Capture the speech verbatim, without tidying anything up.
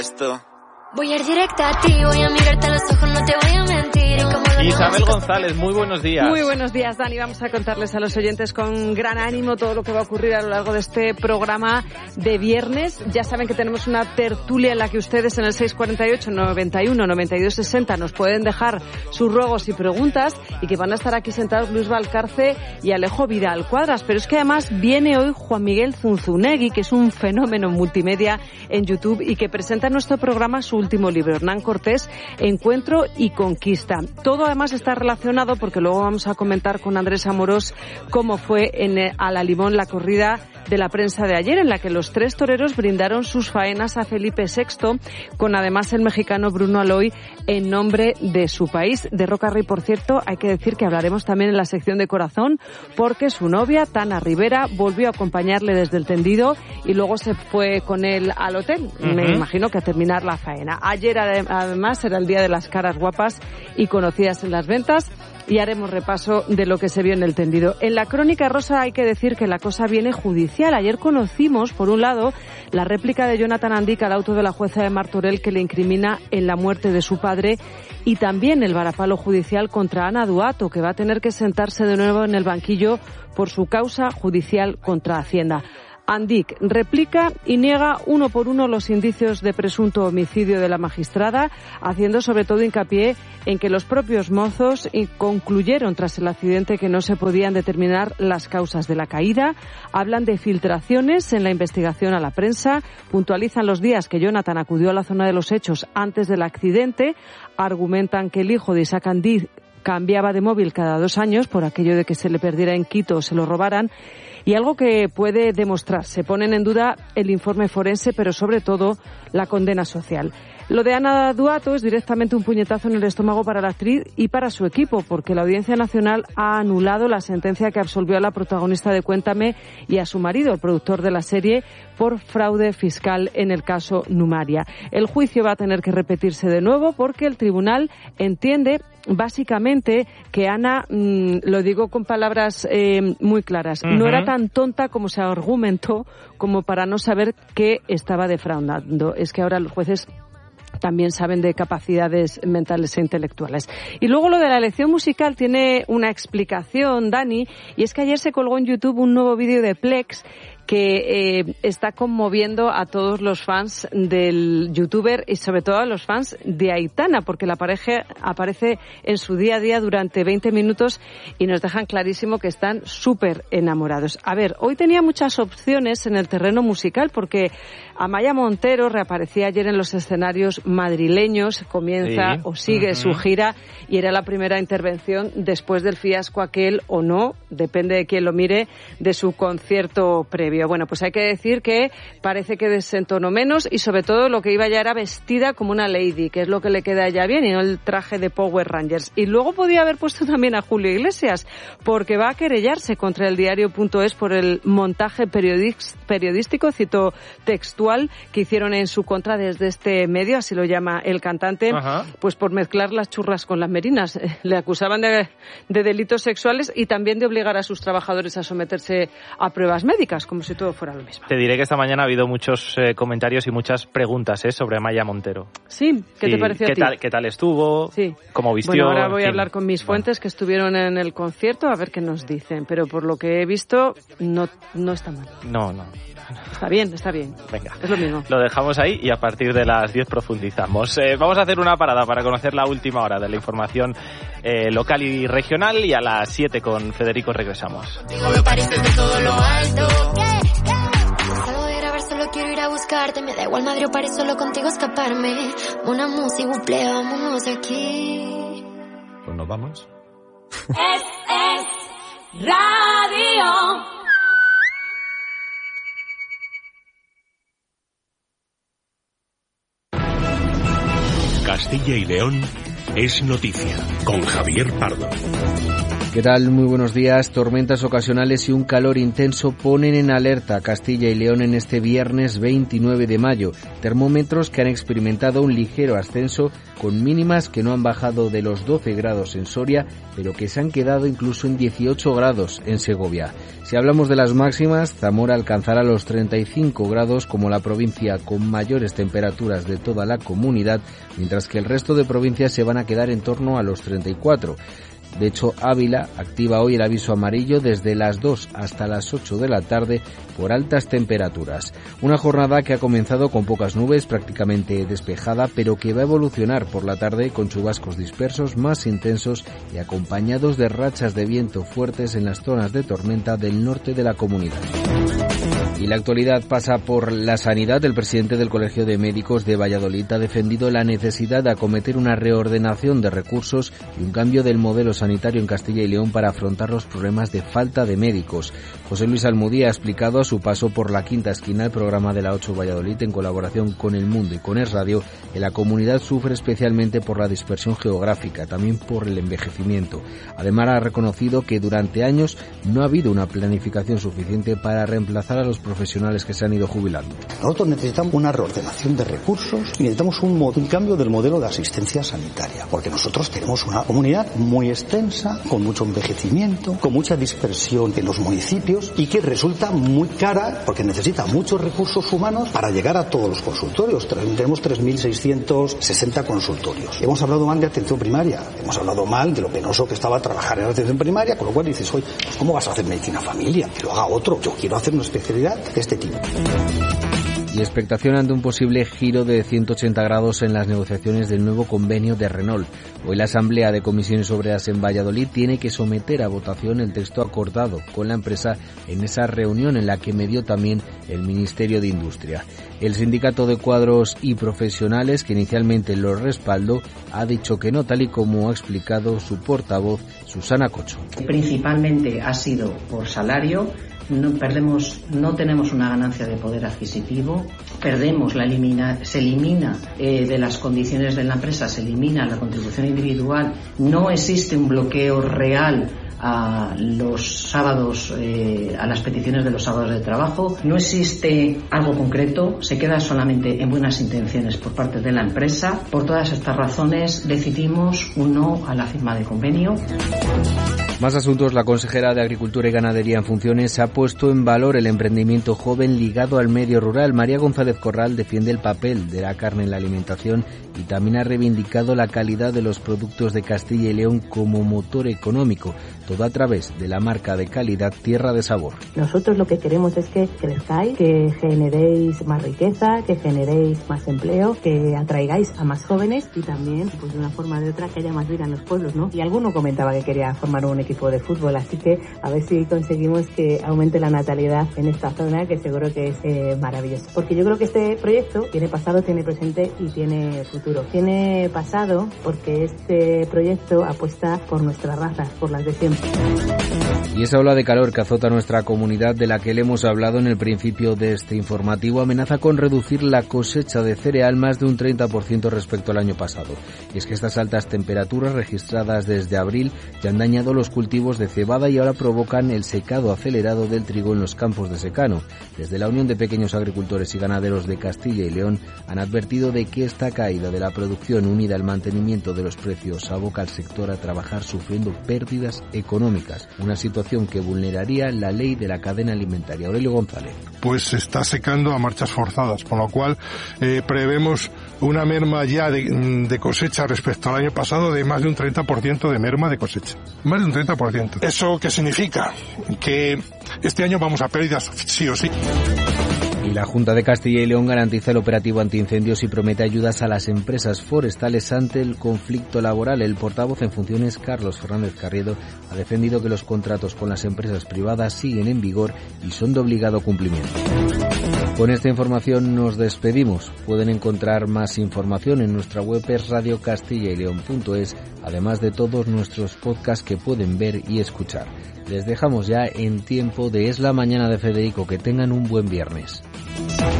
Esto. Voy a ir directa a ti, voy a mirarte a los ojos, no te voy a mentir. Isabel González, muy buenos días. Muy buenos días, Dani. Vamos a contarles a los oyentes con gran ánimo todo lo que va a ocurrir a lo largo de este programa de viernes. Ya saben que tenemos una tertulia en la que ustedes en el seis cuarenta y ocho, noventa y uno, noventa y dos sesenta nos pueden dejar sus ruegos y preguntas y que van a estar aquí sentados Luis Valcarce y Alejo Vidal Cuadras. Pero es que además viene hoy Juan Miguel Zunzunegui, que es un fenómeno multimedia en YouTube y que presenta en nuestro programa su último libro, Hernán Cortés, Encuentro y Conquista. Todo además está relacionado porque luego vamos a comentar con Andrés Amorós cómo fue en el, a la Limón la corrida de la prensa de ayer, en la que los tres toreros brindaron sus faenas a Felipe sexto, con además el mexicano Bruno Aloy en nombre de su país. De Roca Rey, por cierto, hay que decir que hablaremos también en la sección de corazón, porque su novia, Tana Rivera, volvió a acompañarle desde el tendido y luego se fue con él al hotel, uh-huh. me imagino que a terminar la faena. Ayer, además, era el día de las caras guapas y conocidas en las ventas, y haremos repaso de lo que se vio en el tendido. En la crónica rosa hay que decir que la cosa viene judicial. Ayer conocimos, por un lado, la réplica de Jonathan Andic al auto de la jueza de Martorell que le incrimina en la muerte de su padre, y también el varapalo judicial contra Ana Duato, que va a tener que sentarse de nuevo en el banquillo por su causa judicial contra Hacienda. Andic replica y niega uno por uno los indicios de presunto homicidio de la magistrada, haciendo sobre todo hincapié en que los propios mozos concluyeron tras el accidente que no se podían determinar las causas de la caída. Hablan de filtraciones en la investigación a la prensa, puntualizan los días que Jonathan acudió a la zona de los hechos antes del accidente, argumentan que el hijo de Isaac Andic cambiaba de móvil cada dos años por aquello de que se le perdiera en Quito o se lo robaran. Y algo que puede demostrarse, ponen en duda el informe forense, pero sobre todo la condena social. Lo de Ana Duato es directamente un puñetazo en el estómago para la actriz y para su equipo, porque la Audiencia Nacional ha anulado la sentencia que absolvió a la protagonista de Cuéntame y a su marido, el productor de la serie, por fraude fiscal en el caso Numaria. El juicio va a tener que repetirse de nuevo porque el tribunal entiende básicamente que Ana, mmm, lo digo con palabras eh, muy claras, uh-huh. no era tan tonta como se argumentó como para no saber que estaba defraudando. Es que ahora los jueces también saben de capacidades mentales e intelectuales. Y luego lo de la elección musical tiene una explicación, Dani, y es que ayer se colgó en YouTube un nuevo vídeo de Plex que eh, está conmoviendo a todos los fans del youtuber y sobre todo a los fans de Aitana, porque la pareja aparece en su día a día durante veinte minutos y nos dejan clarísimo que están súper enamorados. A ver, hoy tenía muchas opciones en el terreno musical porque Amaya Montero reaparecía ayer en los escenarios madrileños, comienza sí. o sigue uh-huh. su gira y era la primera intervención después del fiasco aquel o no, depende de quién lo mire, de su concierto previo. Bueno, pues hay que decir que parece que desentonó menos y sobre todo lo que iba ya era vestida como una lady, que es lo que le queda ya bien y no el traje de Power Rangers. Y luego podía haber puesto también a Julio Iglesias, porque va a querellarse contra el diario.es por el montaje periodístico, cito textual, que hicieron en su contra desde este medio, así lo llama el cantante, Ajá. pues por mezclar las churras con las merinas. Le acusaban de, de delitos sexuales y también de obligar a sus trabajadores a someterse a pruebas médicas, como si todo fuera lo mismo. Te diré que esta mañana ha habido muchos eh, comentarios y muchas preguntas eh, sobre Amaya Montero. Sí, ¿qué sí. te pareció ¿Qué a ti? Tal, ¿Qué tal estuvo? Sí. ¿Cómo vistió? Bueno, ahora voy en a fin. hablar con mis fuentes bueno. que estuvieron en el concierto a ver qué nos dicen, pero por lo que he visto no, no está mal. No, no. Está bien, está bien. Venga, es lo mismo. Lo dejamos ahí y a partir de las diez profundizamos. Eh, vamos a hacer una parada para conocer la última hora de la información eh, local y regional y a las siete con Federico regresamos. Me parece de todo lo alto. Salgo de grabar, solo quiero ir a buscarte. Me da igual madre o paré solo contigo escaparme. Una música, buple, vámonos de aquí. Pues nos vamos. Es, es radio. Castilla y León es noticia con Javier Pardo. ¿Qué tal? Muy buenos días. Tormentas ocasionales y un calor intenso ponen en alerta a Castilla y León en este viernes veintinueve de mayo. Termómetros que han experimentado un ligero ascenso con mínimas que no han bajado de los doce grados en Soria, pero que se han quedado incluso en dieciocho grados en Segovia. Si hablamos de las máximas, Zamora alcanzará los treinta y cinco grados como la provincia con mayores temperaturas de toda la comunidad, mientras que el resto de provincias se van a quedar en torno a los treinta y cuatro. De hecho, Ávila activa hoy el aviso amarillo desde las dos hasta las ocho de la tarde por altas temperaturas. Una jornada que ha comenzado con pocas nubes, prácticamente despejada, pero que va a evolucionar por la tarde con chubascos dispersos más intensos y acompañados de rachas de viento fuertes en las zonas de tormenta del norte de la comunidad. Y la actualidad pasa por la sanidad. El presidente del Colegio de Médicos de Valladolid ha defendido la necesidad de acometer una reordenación de recursos y un cambio del modelo sanitario en Castilla y León para afrontar los problemas de falta de médicos. José Luis Almudía ha explicado a su paso por la Quinta Esquina, el programa de la ocho Valladolid, en colaboración con El Mundo y con Es Radio, que la comunidad sufre especialmente por la dispersión geográfica, también por el envejecimiento. Además, ha reconocido que durante años no ha habido una planificación suficiente para reemplazar a los profesionales que se han ido jubilando. Nosotros necesitamos una reordenación de recursos y necesitamos un, un cambio del modelo de asistencia sanitaria, porque nosotros tenemos una comunidad muy extensa, con mucho envejecimiento, con mucha dispersión en los municipios y que resulta muy cara porque necesita muchos recursos humanos para llegar a todos los consultorios. Tenemos tres mil seiscientos sesenta consultorios. Hemos hablado mal de atención primaria, hemos hablado mal de lo penoso que estaba trabajar en la atención primaria, con lo cual dices, oye, pues ¿cómo vas a hacer medicina familia? Que lo haga otro. Yo quiero hacer una especialidad de este tipo. Y expectación ante un posible giro de ciento ochenta grados en las negociaciones del nuevo convenio de Renault. Hoy la Asamblea de Comisiones Obreras en Valladolid tiene que someter a votación el texto acordado con la empresa en esa reunión en la que medió también el Ministerio de Industria. El Sindicato de Cuadros y Profesionales, que inicialmente lo respaldó, ha dicho que no, tal y como ha explicado su portavoz, Susana Cocho. Principalmente ha sido por salario. No perdemos, no tenemos una ganancia de poder adquisitivo, perdemos la elimina, se elimina eh, de las condiciones de la empresa, se elimina la contribución individual, no existe un bloqueo real a los sábados, eh, a las peticiones de los sábados de trabajo, no existe algo concreto, se queda solamente en buenas intenciones por parte de la empresa. Por todas estas razones decidimos un no a la firma de convenio. Más asuntos. La consejera de Agricultura y Ganadería en funciones ha puesto en valor el emprendimiento joven ligado al medio rural. María González Corral defiende el papel de la carne en la alimentación y también ha reivindicado la calidad de los productos de Castilla y León como motor económico, todo a través de la marca de calidad Tierra de Sabor. Nosotros lo que queremos es que crezcáis, que generéis más riqueza, que generéis más empleo, que atraigáis a más jóvenes y también, pues de una forma o de otra, que haya más vida en los pueblos, ¿no? Y alguno comentaba que quería formar un equipo de fútbol, así que a ver si conseguimos que aumente la natalidad en esta zona, que seguro que es eh, maravilloso. Porque yo creo que este proyecto tiene pasado, tiene presente y tiene futuro. Tiene pasado porque este proyecto apuesta por nuestras razas, por las de siempre. Y esa ola de calor que azota nuestra comunidad, de la que le hemos hablado en el principio de este informativo, amenaza con reducir la cosecha de cereal más de un treinta por ciento respecto al año pasado. Y es que estas altas temperaturas registradas desde abril ya han dañado los cultivos de cebada y ahora provocan el secado acelerado del trigo en los campos de secano. Desde la Unión de Pequeños Agricultores y Ganaderos de Castilla y León han advertido de que esta caída de la producción, unida al mantenimiento de los precios, aboca al sector a trabajar sufriendo pérdidas económicas, una situación que vulneraría la ley de la cadena alimentaria. Aurelio González. Pues se está secando a marchas forzadas, con lo cual eh, prevemos una merma ya de, de cosecha respecto al año pasado de más de un treinta por ciento de merma de cosecha. Más de un treinta por ciento. ¿Eso qué significa? Que este año vamos a pérdidas sí o sí. Y la Junta de Castilla y León garantiza el operativo antiincendios y promete ayudas a las empresas forestales ante el conflicto laboral. El portavoz en funciones, Carlos Fernández Carriedo, ha defendido que los contratos con las empresas privadas siguen en vigor y son de obligado cumplimiento. Con esta información nos despedimos. Pueden encontrar más información en nuestra web es radio castilla y león punto es, además de todos nuestros podcasts que pueden ver y escuchar. Les dejamos ya en tiempo de Es la Mañana de Federico. Que tengan un buen viernes.